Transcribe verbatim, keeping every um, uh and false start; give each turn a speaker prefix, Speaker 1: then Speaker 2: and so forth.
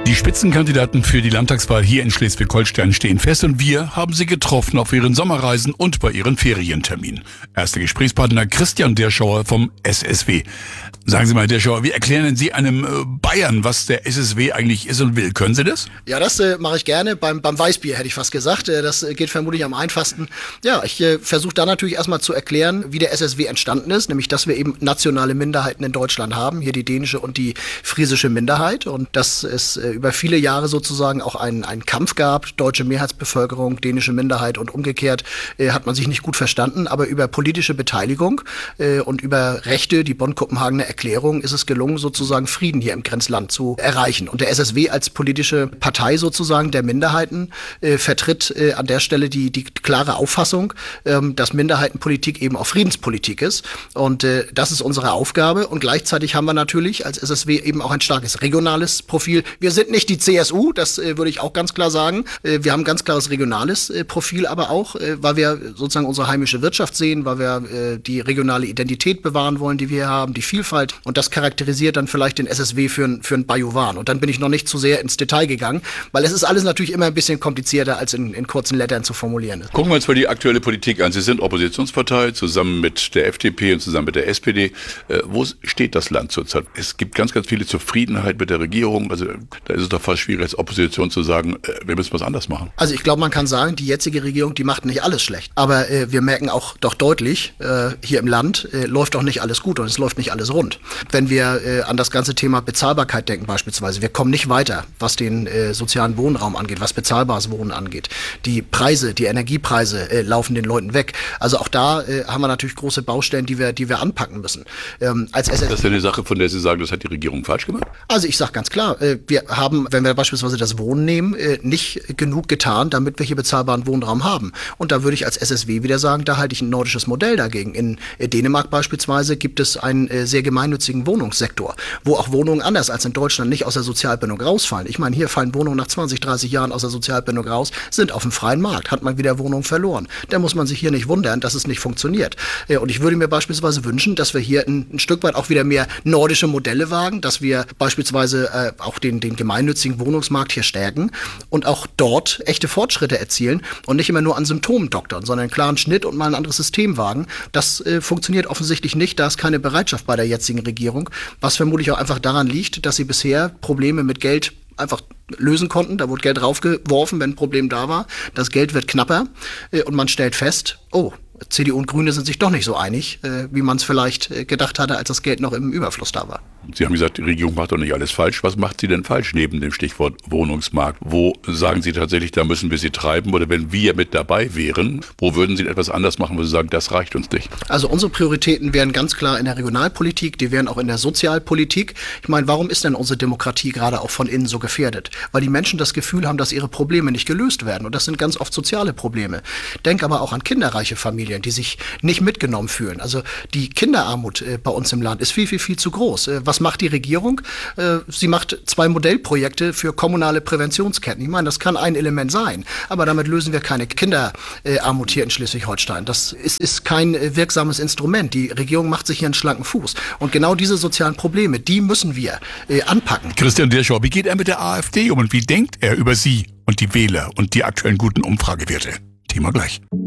Speaker 1: Die Spitzenkandidaten für die Landtagswahl hier in Schleswig-Holstein stehen fest und wir haben sie getroffen auf ihren Sommerreisen und bei ihren Ferienterminen. Erster Gesprächspartner Christian Derschauer vom S S W. Sagen Sie mal, Derschauer, wie erklären denn Sie einem äh, Bayern, was der S S W eigentlich ist und will? Können Sie das?
Speaker 2: Ja, das äh, mache ich gerne. Beim, beim Weißbier hätte ich fast gesagt. Äh, das geht vermutlich am einfachsten. Ja, ich äh, versuche da natürlich erstmal zu erklären, wie der S S W entstanden ist. Nämlich, dass wir eben nationale Minderheiten in Deutschland haben. Hier die dänische und die friesische Minderheit. Und dass es äh, über viele Jahre sozusagen auch einen, einen Kampf gab. Deutsche Mehrheitsbevölkerung, dänische Minderheit und umgekehrt äh, hat man sich nicht gut verstanden. Aber über politische Beteiligung äh, und über Rechte, die Bonn-Kopenhagener Erklärung, ist es gelungen, sozusagen Frieden hier im Grenzland zu erreichen. Und der S S W als politische Partei sozusagen der Minderheiten äh, vertritt äh, an der Stelle die, die klare Auffassung, ähm, dass Minderheitenpolitik eben auch Friedenspolitik ist. Und äh, das ist unsere Aufgabe. Und gleichzeitig haben wir natürlich als S S W eben auch ein starkes regionales Profil. Wir sind nicht die C S U, das äh, würde ich auch ganz klar sagen. Äh, wir haben ein ganz klares regionales äh, Profil, aber auch, äh, weil wir sozusagen unsere heimische Wirtschaft sehen, weil wir äh, die regionale Identität bewahren wollen, die wir hier haben, die Vielfalt. Und das charakterisiert dann vielleicht den S S W für ein, für ein Bajuwan. Und dann bin ich noch nicht zu sehr ins Detail gegangen, weil es ist alles natürlich immer ein bisschen komplizierter, als in, in kurzen Lettern zu formulieren ist.
Speaker 1: Gucken wir uns mal die aktuelle Politik an. Sie sind Oppositionspartei zusammen mit der F D P und zusammen mit der S P D. Äh, wo steht das Land zurzeit? Es gibt ganz, ganz viele Zufriedenheit mit der Regierung. Also da ist es doch fast schwierig, als Opposition zu sagen, äh, wir müssen was anders machen.
Speaker 2: Also ich glaube, man kann sagen, die jetzige Regierung, die macht nicht alles schlecht. Aber äh, wir merken auch doch deutlich, äh, hier im Land äh, läuft doch nicht alles gut und es läuft nicht alles rund. Wenn wir äh, an das ganze Thema Bezahlbarkeit denken beispielsweise, wir kommen nicht weiter, was den äh, sozialen Wohnraum angeht, was bezahlbares Wohnen angeht. Die Preise, die Energiepreise äh, laufen den Leuten weg. Also auch da äh, haben wir natürlich große Baustellen, die wir, die wir anpacken müssen. Ähm, als
Speaker 1: ist das denn eine Sache, von der Sie sagen, das hat die Regierung falsch gemacht?
Speaker 2: Also ich sage ganz klar, äh, wir haben, wenn wir beispielsweise das Wohnen nehmen, äh, nicht genug getan, damit wir hier bezahlbaren Wohnraum haben. Und da würde ich als S S W wieder sagen, da halte ich ein nordisches Modell dagegen. In äh, Dänemark beispielsweise gibt es einen äh, sehr gemeinnützigen Wohnungssektor, wo auch Wohnungen anders als in Deutschland nicht aus der Sozialbindung rausfallen. Ich meine, hier fallen Wohnungen nach zwanzig, dreißig Jahren aus der Sozialbindung raus, sind auf dem freien Markt, hat man wieder Wohnungen verloren. Da muss man sich hier nicht wundern, dass es nicht funktioniert. Äh, und ich würde mir beispielsweise wünschen, dass wir hier ein, ein Stück weit auch wieder mehr nordische Modelle wagen, dass wir beispielsweise äh, auch den, den gemeinnützigen Wohnungsmarkt hier stärken und auch dort echte Fortschritte erzielen und nicht immer nur an Symptomen doktern, sondern einen klaren Schnitt und mal ein anderes System wagen. Das äh, funktioniert offensichtlich nicht, da ist keine Bereitschaft bei der jetzigen Regierung, was vermutlich auch einfach daran liegt, dass sie bisher Probleme mit Geld einfach lösen konnten. Da wurde Geld draufgeworfen, wenn ein Problem da war. Das Geld wird knapper äh, und man stellt fest, oh, C D U und Grüne sind sich doch nicht so einig, äh, wie man es vielleicht äh, gedacht hatte, als das Geld noch im Überfluss da war.
Speaker 1: Sie haben gesagt, die Regierung macht doch nicht alles falsch. Was macht sie denn falsch neben dem Stichwort Wohnungsmarkt? Wo sagen Sie tatsächlich, da müssen wir sie treiben? Oder wenn wir mit dabei wären, wo würden Sie etwas anders machen, wo Sie sagen, das reicht uns nicht?
Speaker 2: Also unsere Prioritäten wären ganz klar in der Regionalpolitik, die wären auch in der Sozialpolitik. Ich meine, warum ist denn unsere Demokratie gerade auch von innen so gefährdet? Weil die Menschen das Gefühl haben, dass ihre Probleme nicht gelöst werden. Und das sind ganz oft soziale Probleme. Denk aber auch an kinderreiche Familien, die sich nicht mitgenommen fühlen. Also die Kinderarmut äh, bei uns im Land ist viel, viel, viel zu groß. Äh, was macht die Regierung? Äh, sie macht zwei Modellprojekte für kommunale Präventionsketten. Ich meine, das kann ein Element sein, aber damit lösen wir keine Kinderarmut hier in Schleswig-Holstein. Das ist, ist kein äh, wirksames Instrument. Die Regierung macht sich hier einen schlanken Fuß. Und genau diese sozialen Probleme, die müssen wir äh, anpacken.
Speaker 1: Christian Derschauer, wie geht er mit der AfD um und wie denkt er über Sie und die Wähler und die aktuellen guten Umfragewerte? Thema gleich.